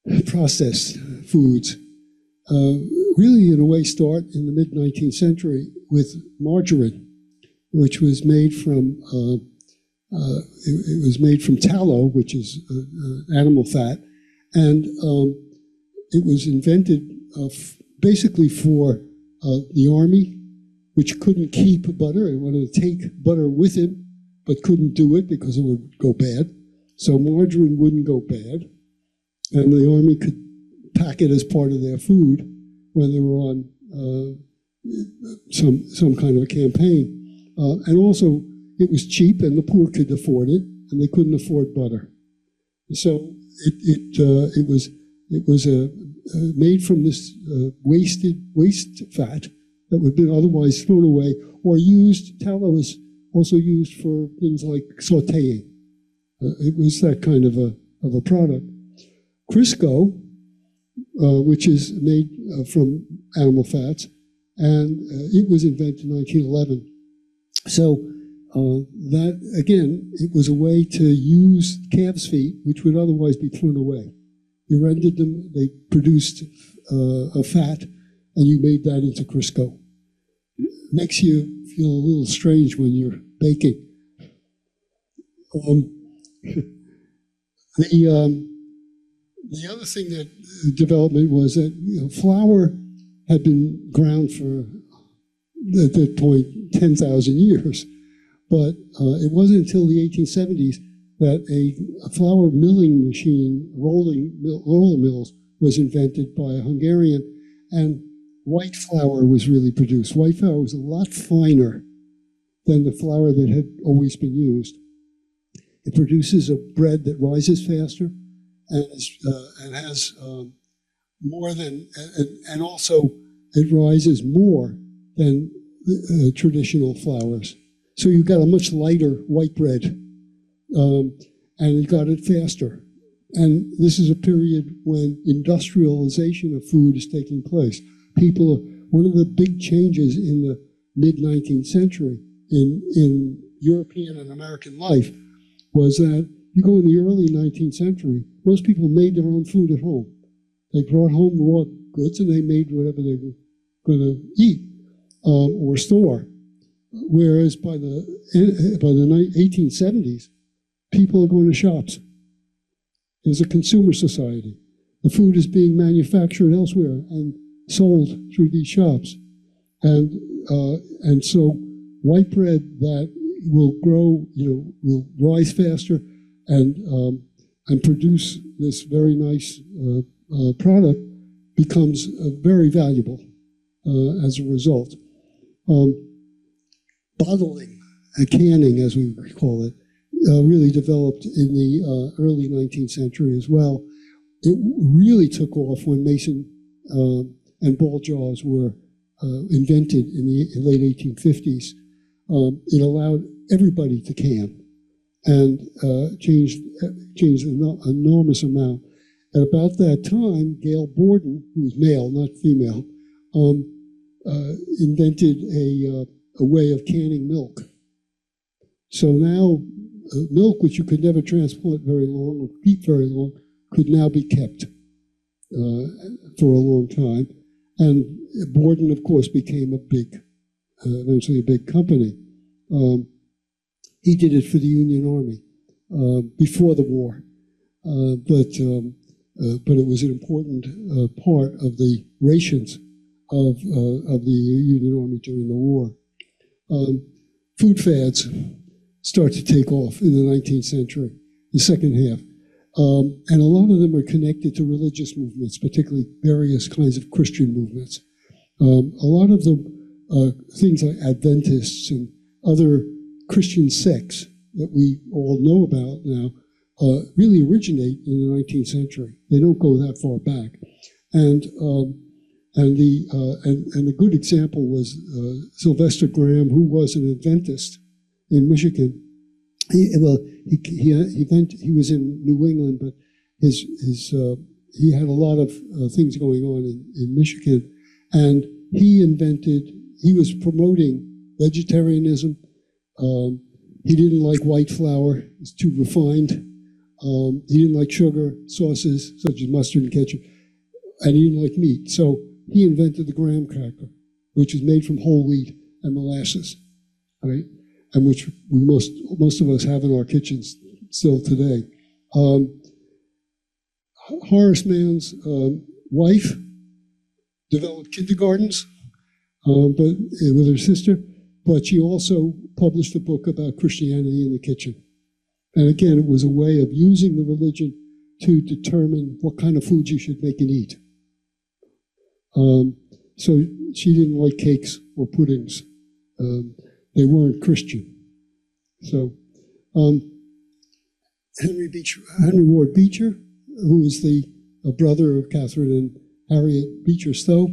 processed foods really, in a way, start in the mid-19th century with margarine, which was made from it was made from tallow, which is animal fat, and it was invented basically for the army, which couldn't keep butter. It wanted to take butter with it, but couldn't do it because it would go bad. So margarine wouldn't go bad, and the army could pack it as part of their food when they were on some kind of a campaign. And also, it was cheap, and the poor could afford it, and they couldn't afford butter. So it was made from this waste fat that would have been otherwise thrown away or used. Tallow was also used for things like sautéing. It was that kind of a product. Crisco, which is made from animal fats, and it was invented in 1911. So that, again, it was a way to use calves' feet, which would otherwise be thrown away. You rendered them, they produced a fat, and you made that into Crisco. It makes you feel a little strange when you're baking. The other thing that development was that flour had been ground for, at that point, 10,000 years. But it wasn't until the 1870s that a flour milling machine, roller mills, was invented by a Hungarian, and white flour was really produced. White flour was a lot finer than the flour that had always been used. It produces a bread that rises faster and has more than, and also it rises more than traditional flours. So you got a much lighter white bread, and it got it faster. And this is a period when industrialization of food is taking place. One of the big changes in the mid-19th century in European and American life was that you go in the early 19th century, most people made their own food at home. They brought home raw goods and they made whatever they were going to eat or store. Whereas by the 1870s, people are going to shops. There's a consumer society. The food is being manufactured elsewhere and sold through these shops. And so white bread that will grow, will rise faster and produce this very nice product becomes very valuable as a result. Bottling, canning, as we call it, really developed in the early 19th century as well. It really took off when mason and ball jars were invented in the late 1850s. It allowed everybody to can and changed an enormous amount. At about that time, Gail Borden, who was male, not female, invented a way of canning milk. So now milk, which you could never transport very long or keep very long, could now be kept for a long time. And Borden, of course, became eventually a big company. He did it for the Union Army before the war, but it was an important part of the rations of the Union Army during the war. Food fads start to take off in the 19th century, the second half. And a lot of them are connected to religious movements, particularly various kinds of Christian movements. A lot of them, things like Adventists and other Christian sects that we all know about now, really originate in the 19th century. They don't go that far back. And a good example was Sylvester Graham, who was an Adventist in Michigan. He was in New England, but he had a lot of things going on in Michigan, and he was promoting vegetarianism. He didn't like white flour; it's too refined. He didn't like sugar, sauces such as mustard and ketchup, and he didn't like meat. So he invented the graham cracker, which is made from whole wheat and molasses, right? And which most of us have in our kitchens still today. Horace Mann's wife developed kindergartens, but with her sister, but she also published a book about Christianity in the kitchen. And again, it was a way of using the religion to determine what kind of food you should make and eat. So she didn't like cakes or puddings. They weren't Christian. So Henry Ward Beecher, who was the brother of Catherine and Harriet Beecher Stowe,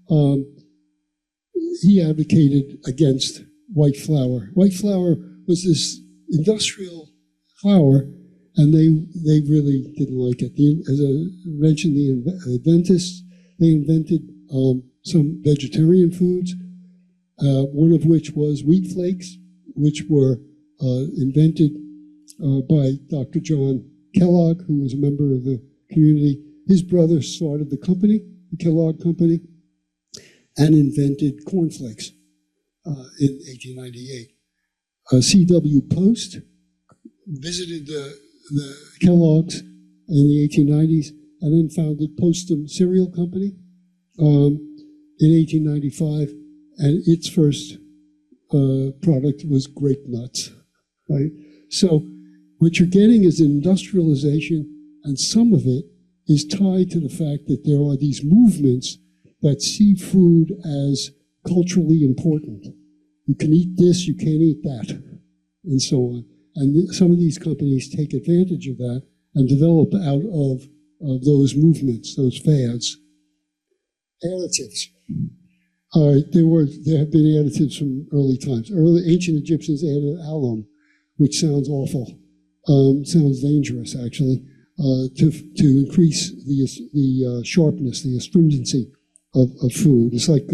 he advocated against white flour. White flour was this industrial flour, and they really didn't like it. As I mentioned, the Adventists, they invented some vegetarian foods, one of which was wheat flakes, which were invented by Dr. John Kellogg, who was a member of the community. His brother started the company, the Kellogg Company, and invented cornflakes in 1898. C.W. Post visited the Kellogg's in the 1890s and then founded Postum Cereal Company in 1895, and its first product was grape nuts, right? So what you're getting is industrialization, and some of it is tied to the fact that there are these movements that see food as culturally important. You can eat this, you can't eat that, and so on. And some of these companies take advantage of that and develop out of those movements, those fads. Additives. All right, there have been additives from early times. Ancient Egyptians added alum, which sounds awful, sounds dangerous actually, to increase the sharpness, the astringency of food. It's like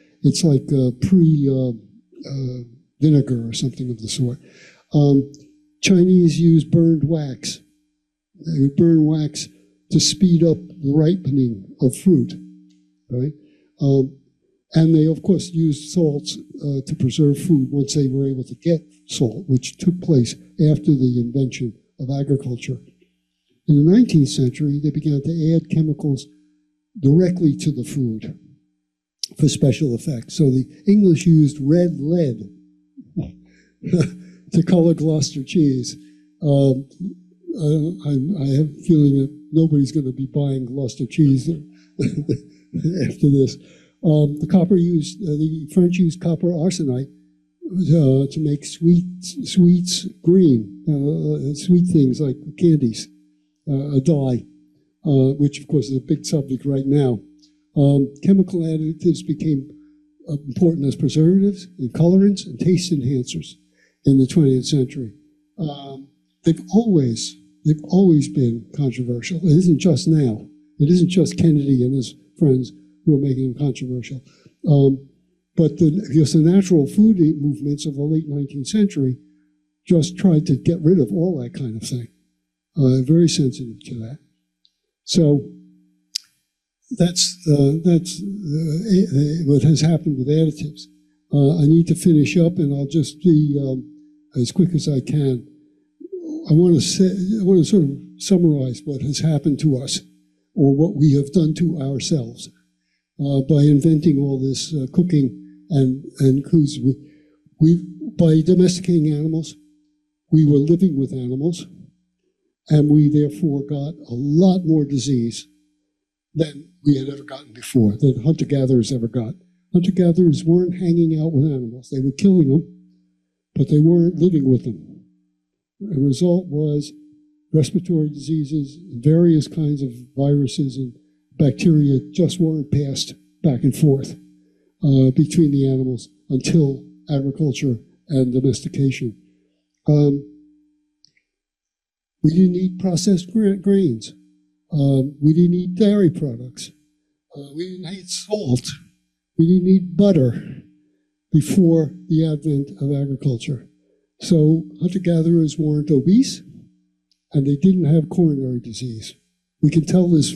vinegar or something of the sort. Chinese use burned wax. They would burn wax to speed up the ripening of fruit, right? And they, of course, used salts to preserve food once they were able to get salt, which took place after the invention of agriculture. In the 19th century, they began to add chemicals directly to the food for special effects. So the English used red lead to color Gloucester cheese. I have a feeling that nobody's going to be buying Gloucester cheese after this. The French used copper arsenite to make sweets green, sweet things like candies, a dye, which of course is a big subject right now. Chemical additives became important as preservatives and colorants and taste enhancers in the 20th century. They've always been controversial. It isn't just now. It isn't just Kennedy and his friends who are making them controversial. But because the natural food movements of the late 19th century just tried to get rid of all that kind of thing. Very sensitive to that. So that's what has happened with additives. I need to finish up, and I'll just be as quick as I can. I want to sort of summarize what has happened to us, or what we have done to ourselves by inventing all this cooking and foods. By domesticating animals, we were living with animals, and we therefore got a lot more disease than we had ever gotten before, than hunter-gatherers ever got. Hunter-gatherers weren't hanging out with animals. They were killing them, but they weren't living with them. The result was respiratory diseases, various kinds of viruses and bacteria just weren't passed back and forth between the animals until agriculture and domestication. We didn't eat processed grains. We didn't eat dairy products. We didn't eat salt. We didn't eat butter before the advent of agriculture. So hunter-gatherers weren't obese, and they didn't have coronary disease. We can tell this